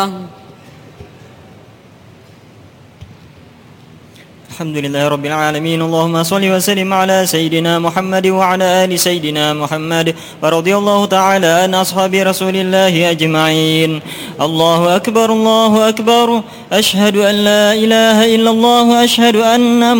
الحمد لله رب العالمين. اللهم صل وسلم على سيدنا محمد وعلى آل سيدنا محمد، ورضي الله تعالى عن أصحاب رسول الله أجمعين. الله أكبر الله أكبر، أشهد أن لا إله إلا الله، أشهد أن